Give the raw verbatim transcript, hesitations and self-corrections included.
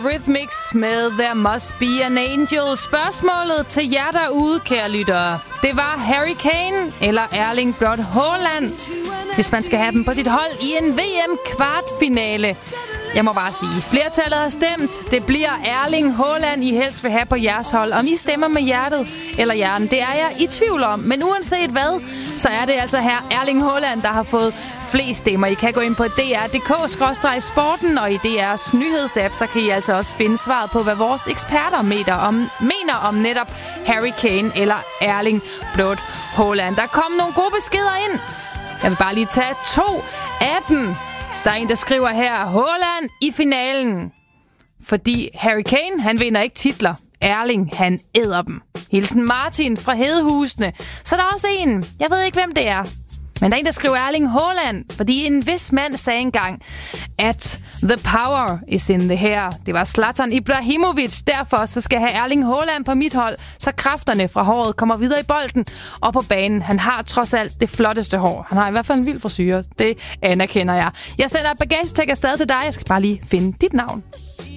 Rhythmics med There Must Be an Angel. Spørgsmålet til jer derude, kære lyttere, det var Harry Kane eller Erling Braut Haaland, hvis man skal have dem på sit hold i en V M-kvartfinale. Jeg må bare sige, flertallet har stemt. Det bliver Erling Haaland, I helst vil have på jeres hold. Om I stemmer med hjertet eller hjernen, det er jeg i tvivl om. Men uanset hvad, så er det altså her Erling Haaland, der har fået flest stemmer. I kan gå ind på d r punktum d k skråstreg sporten, og i D R's nyhedsapp, så kan I altså også finde svaret på, hvad vores eksperter mener om, mener om netop Harry Kane eller Erling Braut Haaland. Der kom nogle gode beskeder ind. Jeg vil bare lige tage to af dem. Der er en, der skriver her, Haaland i finalen. Fordi Harry Kane, han vinder ikke titler. Erling, han æder dem. Hilsen Martin fra Hedehusene. Så der er også en, jeg ved ikke, hvem det er. Men der er en, der skriver Erling Haaland, fordi en vis mand sagde engang, at the power is in the hair. Det var Zlatan Ibrahimovic. Derfor så skal jeg have Erling Haaland på mit hold, så kræfterne fra håret kommer videre i bolden og på banen. Han har trods alt det flotteste hår. Han har i hvert fald en vild frisyre. Det anerkender jeg. Jeg sender bagagetæk afsted til dig. Jeg skal bare lige finde dit navn.